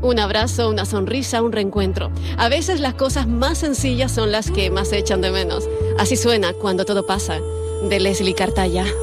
Un abrazo, una sonrisa, un reencuentro. A veces las cosas más sencillas son las que más se echan de menos. Así suena Cuando todo pasa, de Leslie Cartaya.